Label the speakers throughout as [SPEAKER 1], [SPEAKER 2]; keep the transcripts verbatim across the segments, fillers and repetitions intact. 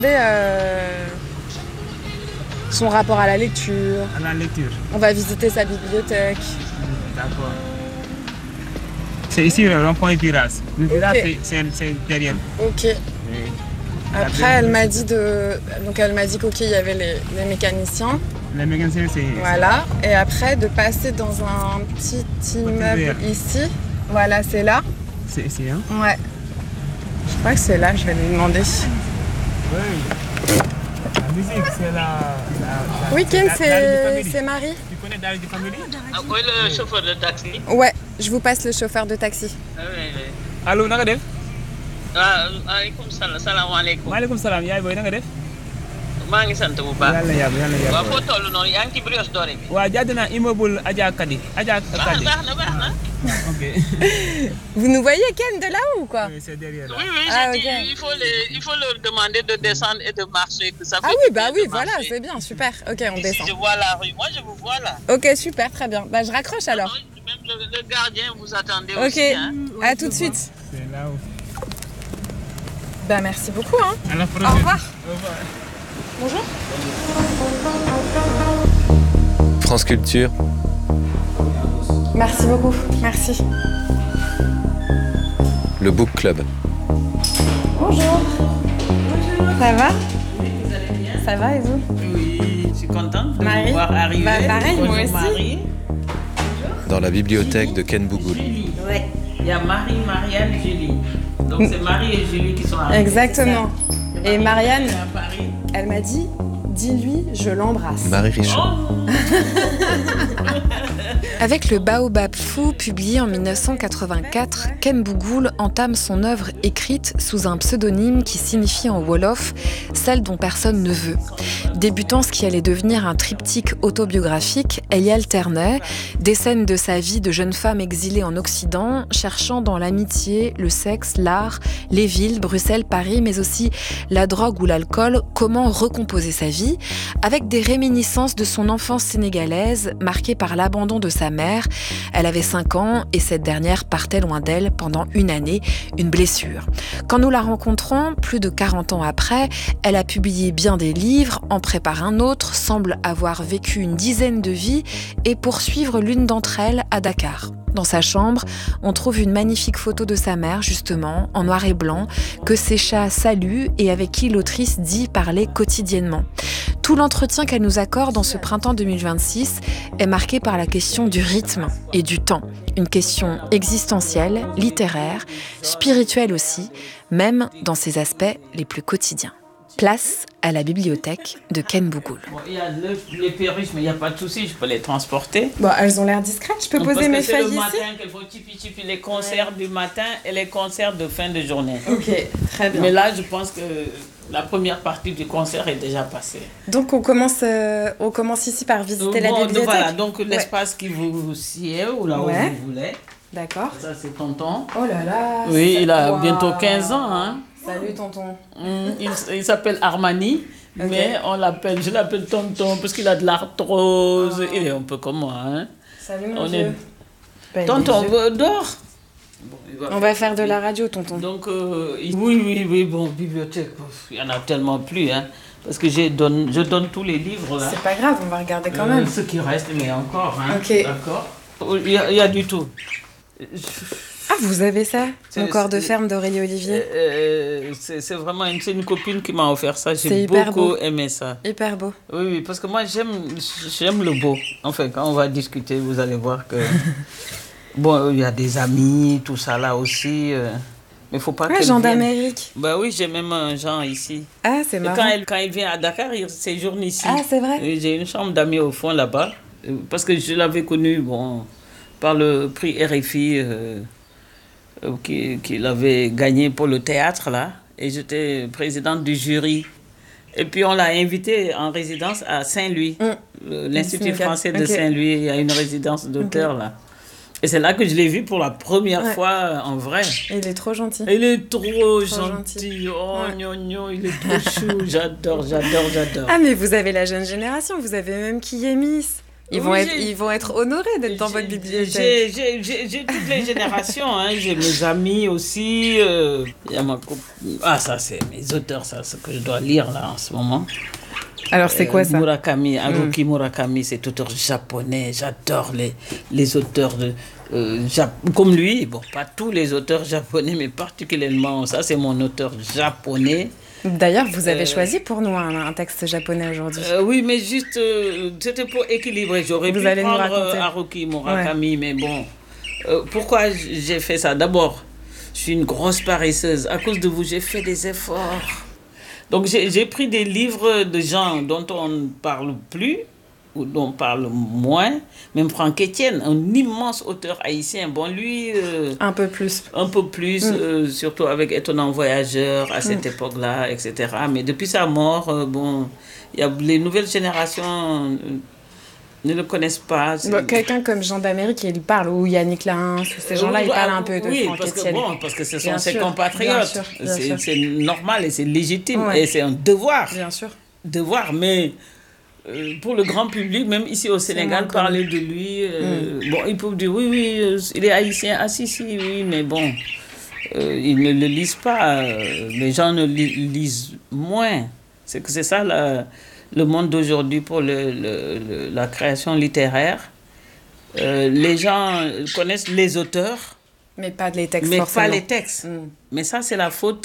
[SPEAKER 1] Euh, son rapport à la lecture.
[SPEAKER 2] À la lecture.
[SPEAKER 1] On va visiter sa bibliothèque.
[SPEAKER 2] D'accord. C'est ici le rond-point Viras. Le Viras,
[SPEAKER 1] Okay.
[SPEAKER 2] c'est derrière.
[SPEAKER 1] Ok.
[SPEAKER 2] Oui.
[SPEAKER 1] Après, elle m'a dit de, donc elle m'a dit qu'ok, il y avait les, les mécaniciens.
[SPEAKER 2] Les mécaniciens, c'est.
[SPEAKER 1] Voilà. Et après, de passer dans un petit immeuble ici. Voilà, c'est là.
[SPEAKER 2] C'est ici, hein?
[SPEAKER 1] Ouais. Je crois que c'est là. Je vais lui demander.
[SPEAKER 2] Oui. La musique, c'est la. la, la
[SPEAKER 1] Oui, Ken,
[SPEAKER 2] c'est
[SPEAKER 1] c'est Marie.
[SPEAKER 2] Tu connais Dari de Family?
[SPEAKER 3] Ah, oui, le chauffeur de taxi.
[SPEAKER 1] Ouais, je vous passe le chauffeur de taxi.
[SPEAKER 3] Ah, oui, oui.
[SPEAKER 2] Allô, naka def?
[SPEAKER 3] Ah, aleykum salaam, salaamaaleykum.
[SPEAKER 2] Maaleykum salaam, yaay booy naka def?
[SPEAKER 3] maa ngi sant bu baax.
[SPEAKER 2] Yàlla yàlla yàlla yàlla.
[SPEAKER 3] waaw foo toll noonu yaa ngi ci Brioche Dorée bi.
[SPEAKER 2] waaw jàdd naa immeuble Adja Kadi. Adja Kadi.
[SPEAKER 3] baax na baax na.
[SPEAKER 2] Ok.
[SPEAKER 1] Vous nous voyez Ken de là-haut ou quoi?
[SPEAKER 2] Oui, c'est derrière là.
[SPEAKER 3] Oui, oui,
[SPEAKER 1] Ah,
[SPEAKER 3] j'ai dit,
[SPEAKER 1] ok.
[SPEAKER 3] il faut, les, il faut leur demander de descendre et de marcher. Que ça fait
[SPEAKER 1] Ah oui,
[SPEAKER 3] du
[SPEAKER 1] bah
[SPEAKER 3] bien
[SPEAKER 1] oui,
[SPEAKER 3] de
[SPEAKER 1] voilà,
[SPEAKER 3] marcher.
[SPEAKER 1] c'est bien, super. Ok, on
[SPEAKER 3] Ici,
[SPEAKER 1] descend.
[SPEAKER 3] je vois la rue. Moi, je vous vois là.
[SPEAKER 1] Ok, super, très bien. Bah, je raccroche alors.
[SPEAKER 3] Non, même le, le gardien vous attendez
[SPEAKER 1] Ok,
[SPEAKER 3] aussi. Hein.
[SPEAKER 1] à tout de suite.
[SPEAKER 2] C'est là où.
[SPEAKER 1] Bah, merci beaucoup. Hein.
[SPEAKER 2] À la prochaine.
[SPEAKER 1] Au revoir.
[SPEAKER 2] Au revoir.
[SPEAKER 1] Bonjour.
[SPEAKER 4] France Culture,
[SPEAKER 1] Merci beaucoup. Merci.
[SPEAKER 4] le Book Club.
[SPEAKER 1] Bonjour. Bonjour. Ça va?
[SPEAKER 3] Vous allez bien?
[SPEAKER 1] Ça va et vous?
[SPEAKER 3] Oui, je suis contente de
[SPEAKER 1] Marie?
[SPEAKER 3] vous voir arriver.
[SPEAKER 1] Bah, pareil,
[SPEAKER 3] Bonjour,
[SPEAKER 1] moi aussi.
[SPEAKER 3] Marie.
[SPEAKER 4] Dans la bibliothèque de Ken Bougoul.
[SPEAKER 3] Julie. Ouais. Il y a Marie, Marianne, Julie. Donc c'est Marie et Julie qui sont arrivées.
[SPEAKER 1] Exactement.
[SPEAKER 3] c'est ça?
[SPEAKER 1] Et Marianne,
[SPEAKER 3] Elle est à Paris.
[SPEAKER 1] elle m'a dit, dis-lui, je l'embrasse.
[SPEAKER 4] Marie Richaud.
[SPEAKER 5] Avec le Baobab fou, publié en mille neuf cent quatre-vingt-quatre, Ken Bougoul entame son œuvre écrite sous un pseudonyme qui signifie en wolof « celle dont personne ne veut ». Débutant ce qui allait devenir un triptyque autobiographique, elle y alternait des scènes de sa vie de jeune femme exilée en Occident, cherchant dans l'amitié, le sexe, l'art, les villes, Bruxelles, Paris, mais aussi la drogue ou l'alcool, comment recomposer sa vie, avec des réminiscences de son enfance sénégalaise, marquée par l'abandon de sa mère. Elle avait cinq ans et cette dernière partait loin d'elle pendant une année, une blessure. Quand nous la rencontrons, plus de quarante ans après, elle a publié bien des livres, en prépare un autre, semble avoir vécu une dizaine de vies et poursuivre l'une d'entre elles à Dakar. Dans sa chambre, on trouve une magnifique photo de sa mère, justement, en noir et blanc, que ses chats saluent et avec qui l'autrice dit parler quotidiennement. Tout l'entretien qu'elle nous accorde en ce printemps deux mille vingt-six est marqué par la question du rythme et du temps. Une question existentielle, littéraire, spirituelle aussi, même dans ses aspects les plus quotidiens. Place à la bibliothèque de Ken Bougoul.
[SPEAKER 3] Bon, il y a le, les perruches, mais il n'y a pas de souci, je peux les transporter.
[SPEAKER 1] Bon, elles ont l'air discrètes. Je peux
[SPEAKER 3] Donc,
[SPEAKER 1] poser
[SPEAKER 3] parce
[SPEAKER 1] mes
[SPEAKER 3] que c'est
[SPEAKER 1] feuilles
[SPEAKER 3] le
[SPEAKER 1] ici?
[SPEAKER 3] matin qu'il faut tipi tipi les concerts du matin et les concerts de fin de journée.
[SPEAKER 1] Ok, très bien.
[SPEAKER 3] Mais là, je pense que la première partie du concert est déjà passée.
[SPEAKER 1] Donc on commence, euh, on commence ici par visiter
[SPEAKER 3] Donc,
[SPEAKER 1] la
[SPEAKER 3] bon,
[SPEAKER 1] bibliothèque.
[SPEAKER 3] Voilà, donc l'espace qui vous sied ou là
[SPEAKER 1] Ouais.
[SPEAKER 3] où vous voulez.
[SPEAKER 1] D'accord.
[SPEAKER 3] Ça, c'est tonton.
[SPEAKER 1] Oh là là.
[SPEAKER 3] Oui,
[SPEAKER 1] c'est-
[SPEAKER 3] il a
[SPEAKER 1] Wow.
[SPEAKER 3] bientôt quinze ans. Hein.
[SPEAKER 1] Salut tonton.
[SPEAKER 3] Mm, il il s'appelle Armani,
[SPEAKER 1] Ok.
[SPEAKER 3] mais on l'appelle, je l'appelle tonton parce qu'il a de l'arthrose. Il est un peu comme moi. Hein.
[SPEAKER 1] Salut mon
[SPEAKER 3] On
[SPEAKER 1] vieux.
[SPEAKER 3] est-
[SPEAKER 1] Ben, il est
[SPEAKER 3] Tonton,
[SPEAKER 1] vieux.
[SPEAKER 3] euh, dors. Bon, il
[SPEAKER 1] On va faire de la radio tonton.
[SPEAKER 3] Donc, euh, il- oui, oui, oui, bon, bibliothèque, ouf, il n'y en a tellement plus, hein, parce que j'ai donne, je donne tous les livres, là.
[SPEAKER 1] C'est pas grave, on va regarder quand
[SPEAKER 3] Euh,
[SPEAKER 1] même.
[SPEAKER 3] Ce qui reste, mais encore, hein,
[SPEAKER 1] Ok.
[SPEAKER 3] d'accord. Il y, a, il y a du tout.
[SPEAKER 1] Ah, vous avez ça?
[SPEAKER 3] C'est-
[SPEAKER 1] Mon corps de
[SPEAKER 3] c'est-
[SPEAKER 1] ferme d'Aurélie Olivier.
[SPEAKER 3] Euh, c'est c'est vraiment une, c'est une copine qui m'a offert ça,
[SPEAKER 1] C'est
[SPEAKER 3] j'ai
[SPEAKER 1] hyper
[SPEAKER 3] beaucoup
[SPEAKER 1] beau.
[SPEAKER 3] aimé ça.
[SPEAKER 1] Hyper beau.
[SPEAKER 3] Oui, oui, parce que moi, j'aime j'aime le beau. Enfin, quand on va discuter, vous allez voir que... Bon, il y a des amis, tout ça là aussi, euh, mais il ne faut pas
[SPEAKER 1] Ah,
[SPEAKER 3] qu'elle
[SPEAKER 1] Jean
[SPEAKER 3] vienne.
[SPEAKER 1] d'Amérique.
[SPEAKER 3] Bah oui, j'ai même un Jean ici.
[SPEAKER 1] Ah, c'est
[SPEAKER 3] Et
[SPEAKER 1] marrant.
[SPEAKER 3] quand, elle, quand il vient à Dakar, il séjourne ici.
[SPEAKER 1] Ah, c'est vrai?
[SPEAKER 3] Et j'ai une chambre d'amis au fond là-bas. euh, Parce que je l'avais connu bon, par le prix R F I euh, euh, qui- qu'il avait gagné pour le théâtre là. Et j'étais présidente du jury. Et puis on l'a invité en résidence à Saint-Louis.
[SPEAKER 1] Mm.
[SPEAKER 3] Euh, L'Institut
[SPEAKER 1] Sénégal.
[SPEAKER 3] français de
[SPEAKER 1] Ok.
[SPEAKER 3] Saint-Louis, il y a une résidence d'auteur là. Et c'est là que je l'ai vu pour la première
[SPEAKER 1] Ouais.
[SPEAKER 3] fois en vrai.
[SPEAKER 1] Il est trop gentil.
[SPEAKER 3] Il est trop, gentil.
[SPEAKER 1] gentil.
[SPEAKER 3] Oh,
[SPEAKER 1] Ouais.
[SPEAKER 3] gnon, il est trop chou. J'adore, j'adore, j'adore.
[SPEAKER 1] Ah, mais vous avez la jeune génération, vous avez même Kiyemis.
[SPEAKER 5] Ils,
[SPEAKER 3] oui,
[SPEAKER 5] vont être, ils vont être honorés d'être dans votre bibliothèque.
[SPEAKER 3] J'ai, j'ai, j'ai, j'ai toutes les générations, hein. J'ai mes amis aussi. Euh, y a ma co- ah, ça, c'est mes auteurs, ça, ce que je dois lire là en ce moment.
[SPEAKER 5] Alors, c'est quoi ça?
[SPEAKER 3] Murakami, Haruki mm. Murakami, c'est auteur japonais. J'adore les, les auteurs de, euh, Jap- comme lui. Bon, pas tous les auteurs japonais, mais particulièrement, ça, c'est mon auteur japonais.
[SPEAKER 5] D'ailleurs, vous avez euh, choisi pour nous un, un texte japonais aujourd'hui.
[SPEAKER 3] Euh, oui, mais juste, euh, c'était pour équilibrer. J'aurais vous pu prendre Haruki Murakami, ouais. mais bon. Euh, pourquoi j'ai fait ça? D'abord, je suis une grosse paresseuse. À cause de vous, j'ai fait des efforts. Donc, j'ai, j'ai pris des livres de gens dont on ne parle plus, ou dont on parle moins. Même Franck Etienne, un immense auteur haïtien. Bon, lui... Euh,
[SPEAKER 5] un peu plus.
[SPEAKER 3] Un peu plus, mm. euh, surtout avec Étonnant Voyageur, à cette mm. époque-là, et cetera. Mais depuis sa mort, euh, bon, y a, les nouvelles générations... Euh, ne le connaissent pas.
[SPEAKER 5] Bon, quelqu'un comme Jean d'Amérique, il parle, ou Yannick Lahens, ces gens-là, euh, ils parlent un peu de
[SPEAKER 3] oui,
[SPEAKER 5] Franck
[SPEAKER 3] parce que,
[SPEAKER 5] Etienne.
[SPEAKER 3] Bon, parce que ce sont
[SPEAKER 5] bien
[SPEAKER 3] ses
[SPEAKER 5] sûr,
[SPEAKER 3] compatriotes.
[SPEAKER 5] Bien sûr, bien
[SPEAKER 3] c'est,
[SPEAKER 5] sûr.
[SPEAKER 3] c'est normal et c'est légitime.
[SPEAKER 5] Ouais.
[SPEAKER 3] Et c'est un devoir.
[SPEAKER 5] Bien sûr.
[SPEAKER 3] Devoir, mais euh, pour le grand public, même ici au Sénégal, parler de lui, euh, mm. bon, ils peuvent dire oui, oui, euh, il est haïtien. Ah si, si, oui, mais bon, euh, ils ne le lisent pas. Euh, les gens ne li- lisent moins. C'est que c'est ça la... le monde d'aujourd'hui pour le, le, le, la création littéraire. Euh, les gens connaissent les auteurs.
[SPEAKER 5] Mais pas les textes,
[SPEAKER 3] mais
[SPEAKER 5] forcément.
[SPEAKER 3] pas les textes.
[SPEAKER 5] Mm.
[SPEAKER 3] Mais ça, c'est la faute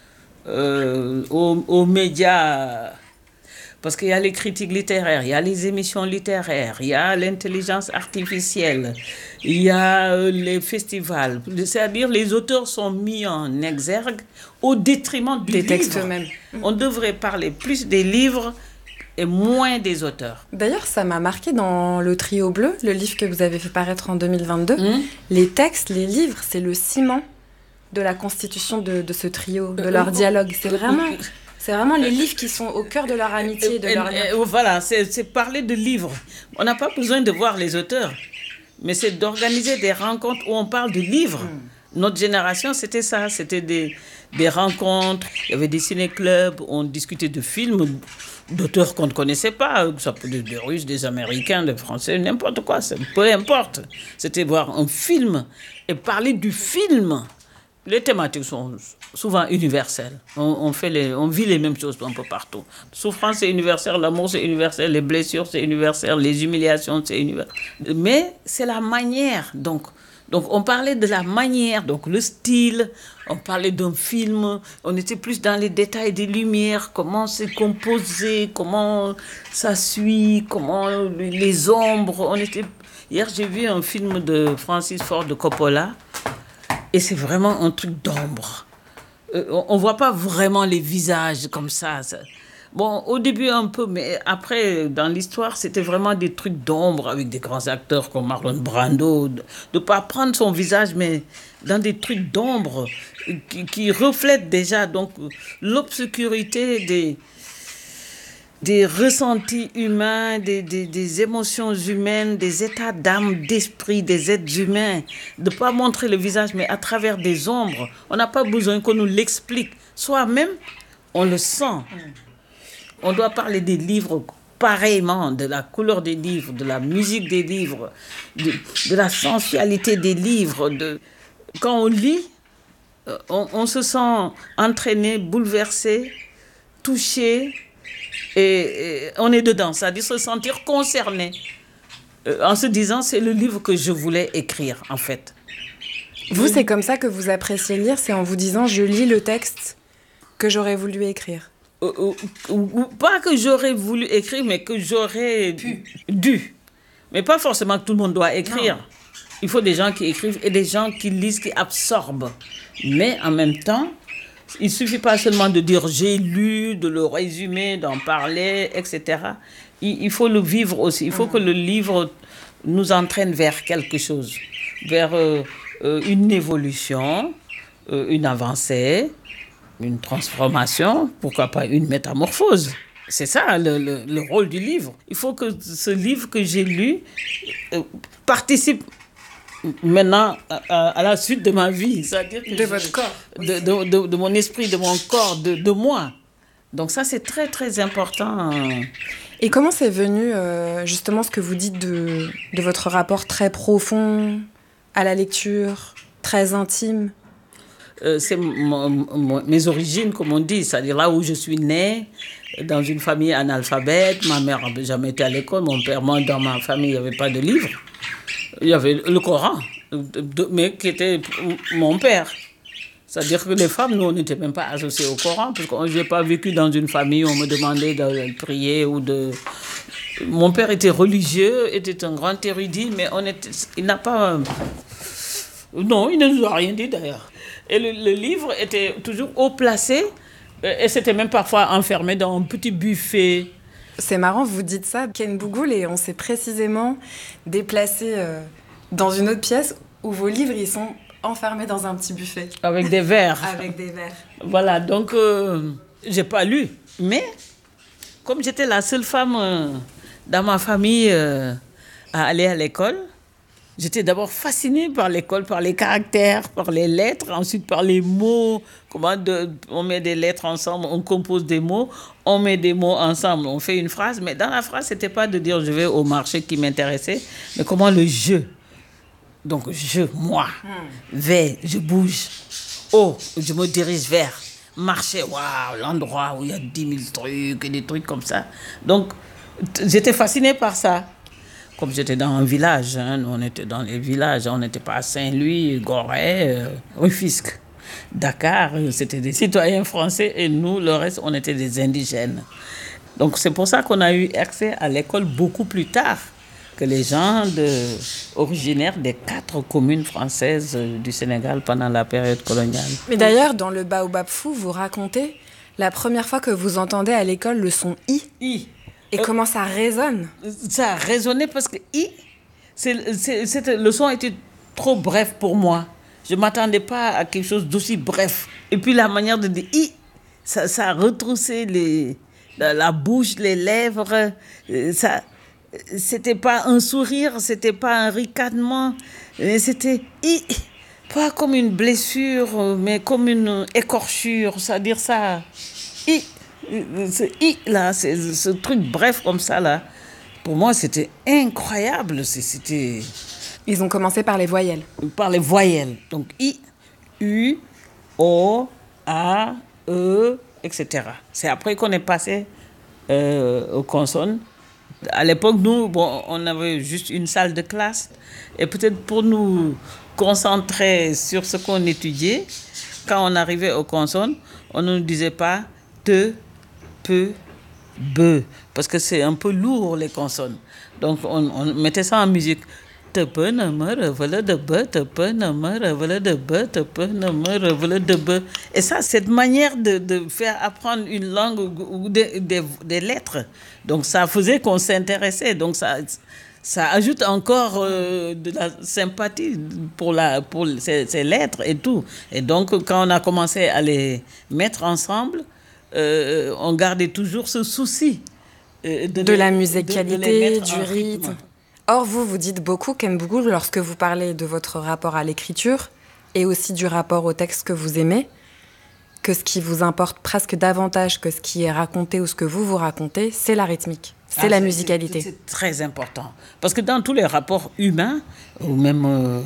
[SPEAKER 3] euh, aux, aux médias. Parce qu'il y a les critiques littéraires, il y a les émissions littéraires, il y a l'intelligence artificielle, il y a euh, les festivals. C'est-à-dire les auteurs sont mis en exergue au détriment du
[SPEAKER 5] des
[SPEAKER 3] livre.
[SPEAKER 5] textes eux-mêmes.
[SPEAKER 3] On devrait parler plus des livres et moins des auteurs.
[SPEAKER 5] D'ailleurs, ça m'a marqué dans Le Trio Bleu, le livre que vous avez fait paraître en deux mille vingt-deux. Mmh. Les textes, les livres, c'est le ciment de la constitution de, de ce trio, de leur dialogue. C'est vraiment, c'est vraiment les livres qui sont au cœur de leur amitié, de leur lien.
[SPEAKER 3] Voilà, c'est, c'est parler de livres. On n'a pas besoin de voir les auteurs, mais c'est d'organiser des rencontres où on parle de livres. Mmh. Notre génération, c'était ça, c'était des, des rencontres, il y avait des ciné-clubs, on discutait de films, d'auteurs qu'on ne connaissait pas, que ça peut être des Russes, des Américains, des Français, n'importe quoi, peu importe. C'était voir un film et parler du film. Les thématiques sont souvent universelles. On, on, fait les, on vit les mêmes choses un peu partout. La souffrance, c'est universel, l'amour, c'est universel, les blessures, c'est universel, les humiliations, c'est universel. Mais c'est la manière, donc... Donc, on parlait de la manière, donc le style, on parlait d'un film, on était plus dans les détails des lumières, comment c'est composé, comment ça suit, comment les ombres. On était... Hier, j'ai vu un film de Francis Ford Coppola, et c'est vraiment un truc d'ombre. Euh, on ne voit pas vraiment les visages comme ça, ça. Bon, au début un peu, mais après, dans l'histoire, c'était vraiment des trucs d'ombre avec des grands acteurs comme Marlon Brando, de ne pas prendre son visage, mais dans des trucs d'ombre qui, qui reflètent déjà donc l'obscurité des, des ressentis humains, des, des, des émotions humaines, des états d'âme, d'esprit, des êtres humains. De ne pas montrer le visage, mais à travers des ombres. On n'a pas besoin qu'on nous l'explique. Soi-même, on le sent. On doit parler des livres pareillement, de la couleur des livres, de la musique des livres, de, de la sensualité des livres. De... Quand on lit, on, on se sent entraîné, bouleversé, touché, et, et on est dedans, c'est-à-dire se sentir concerné, euh, en se disant c'est le livre que je voulais écrire, en fait.
[SPEAKER 5] Vous, c'est comme ça que vous appréciez lire, c'est en vous disant je lis le texte que j'aurais voulu écrire.
[SPEAKER 3] Euh, euh, pas que j'aurais voulu écrire, mais que j'aurais Pu. dû. Mais pas forcément que tout le monde doit écrire. Non. Il faut des gens qui écrivent et des gens qui lisent, qui absorbent. Mais en même temps, il ne suffit pas seulement de dire j'ai lu, de le résumer, d'en parler, et cetera. Il, il faut le vivre aussi. Il faut mmh. que le livre nous entraîne vers quelque chose, vers euh, euh, une évolution, euh, une avancée, une transformation, pourquoi pas une métamorphose. C'est ça le, le, le rôle du livre. Il faut que ce livre que j'ai lu euh, participe maintenant à, à la suite de ma vie. C'est-à-dire que
[SPEAKER 5] de
[SPEAKER 3] je,
[SPEAKER 5] votre corps.
[SPEAKER 3] De, de, de, de mon esprit, de mon corps, de, de moi. Donc ça, c'est très, très important.
[SPEAKER 1] Et comment c'est venu, euh, justement, ce que vous dites de, de votre rapport très profond à la lecture, très intime?
[SPEAKER 3] euh, C'est mon, mon, mes origines, comme on dit, c'est-à-dire là où je suis née, dans une famille analphabète. Ma mère n'avait jamais été à l'école, mon père, moi, dans ma famille, il n'y avait pas de livre. Il y avait le Coran, mais qui était mon père. C'est-à-dire que les femmes, nous, on n'était même pas associés au Coran, parce que je n'ai pas vécu dans une famille où on me demandait de prier ou de... Mon père était religieux, était un grand érudit, mais on était... il n'a pas... Non, il ne nous a rien dit d'ailleurs. Et le, le livre était toujours haut placé, et c'était même parfois enfermé dans un petit buffet.
[SPEAKER 1] C'est marrant, vous dites ça, Ken Bougoul, et on s'est précisément déplacé euh, dans une autre pièce où vos livres, ils sont enfermés dans un petit buffet.
[SPEAKER 3] Avec des verres.
[SPEAKER 1] Avec des verres.
[SPEAKER 3] Voilà, donc euh, j'ai pas lu. Mais comme j'étais la seule femme euh, dans ma famille euh, à aller à l'école, j'étais d'abord fascinée par l'école, par les caractères, par les lettres, ensuite par les mots. Comment de, on met des lettres ensemble, on compose des mots, on met des mots ensemble, on fait une phrase. Mais dans la phrase, c'était pas de dire je vais au marché qui m'intéressait, mais comment le je. Donc je, moi, vais, je bouge. Oh, je me dirige vers. Marcher, waouh, l'endroit où il y a dix mille trucs et des trucs comme ça. Donc, t- j'étais fascinée par ça. Comme j'étais dans un village, hein, on était dans les villages, on n'était pas à Saint-Louis, Gorée, euh, Rufisque, Dakar, c'était des citoyens français et nous, le reste, on était des indigènes. Donc c'est pour ça qu'on a eu accès à l'école beaucoup plus tard que les gens de, originaires des quatre communes françaises du Sénégal pendant la période coloniale.
[SPEAKER 1] Mais d'ailleurs, dans le Baobab Fou, vous racontez la première fois que vous entendez à l'école le son I.
[SPEAKER 3] I.
[SPEAKER 1] Et euh, comment ça résonne?
[SPEAKER 3] Ça a résonné parce que I, c'est, c'est, c'était, le son était trop bref pour moi. Je ne m'attendais pas à quelque chose d'aussi bref. Et puis la manière de dire I, ça, ça a retroussé les, la, la bouche, les lèvres. Ça, c'était pas un sourire, c'était pas un ricanement. C'était I, pas comme une blessure, mais comme une écorchure. C'est-à-dire ça, I. Ce I là, c'est ce truc bref comme ça là, pour moi c'était incroyable. C'était...
[SPEAKER 1] Ils ont commencé par les voyelles.
[SPEAKER 3] Par les voyelles. Donc I, U, O, A, E, et cetera. C'est après qu'on est passé euh, aux consonnes. À l'époque, nous, bon, on avait juste une salle de classe. Et peut-être pour nous concentrer sur ce qu'on étudiait, quand on arrivait aux consonnes, on ne nous disait pas te, peu, be, parce que c'est un peu lourd les consonnes. Donc on, on mettait ça en musique. Te pe ne me revele de be, te pe ne me revele de be, te pe ne me revele de be. Et ça, cette manière de, de faire apprendre une langue ou des, des, des lettres, donc ça faisait qu'on s'intéressait. Donc ça, ça ajoute encore euh, de la sympathie pour, la, pour ces, ces lettres et tout. Et donc quand on a commencé à les mettre ensemble, Euh, on gardait toujours ce souci
[SPEAKER 1] euh, de, de les, la musicalité, de, de du rythme. rythme. Or, vous, vous dites beaucoup, Ken Bougoul, lorsque vous parlez de votre rapport à l'écriture et aussi du rapport au texte que vous aimez, que ce qui vous importe presque davantage que ce qui est raconté ou ce que vous vous racontez, c'est la rythmique, c'est ah, la c'est, musicalité.
[SPEAKER 3] C'est, c'est très important. Parce que dans tous les rapports humains, ou même... Euh,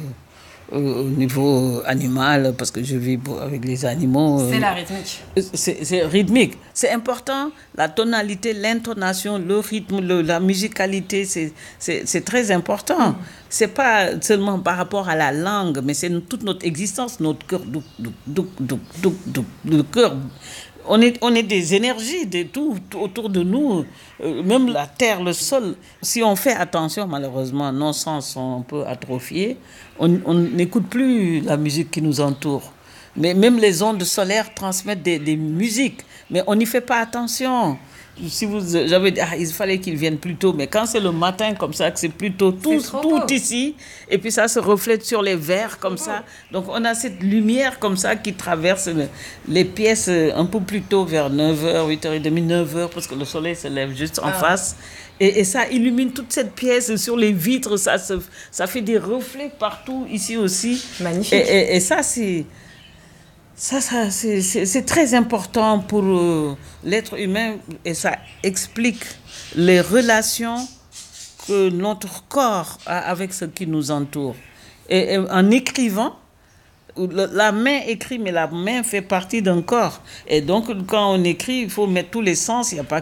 [SPEAKER 3] au niveau animal, parce que je vis avec les animaux.
[SPEAKER 1] C'est la rythmique.
[SPEAKER 3] C'est, c'est rythmique. C'est important, la tonalité, l'intonation, le rythme, le, la musicalité, c'est, c'est, c'est très important. Mm. C'est pas seulement par rapport à la langue, mais c'est toute notre existence, notre cœur, douk, douk, douk, douk, douk, douk, le cœur. On est, on est des énergies de tout, tout autour de nous, euh, même la terre, le sol. Si on fait attention, malheureusement, nos sens sont un peu atrophiés. On n'écoute plus la musique qui nous entoure. Mais même les ondes solaires transmettent des, des musiques, mais on n'y fait pas attention. Si vous, j'avais dit, ah, il fallait qu'ils viennent plus tôt, mais quand c'est le matin comme ça, que c'est plutôt tout, c'est tout ici, et puis ça se reflète sur les verres comme ça. Donc on a cette lumière comme ça qui traverse le, les pièces un peu plus tôt, vers neuf heures, huit heures trente, neuf heures, parce que le soleil se lève juste en ah. face. Et, et ça illumine toute cette pièce sur les vitres, ça, se, ça fait des reflets partout, ici aussi.
[SPEAKER 1] Magnifique.
[SPEAKER 3] Et, et, et ça, c'est... Ça, ça c'est très important pour euh, l'être humain et ça explique les relations que notre corps a avec ce qui nous entoure. Et, et en écrivant, la main écrit, mais la main fait partie d'un corps. Et donc, quand on écrit, il faut mettre tous les sens. Il n'y a pas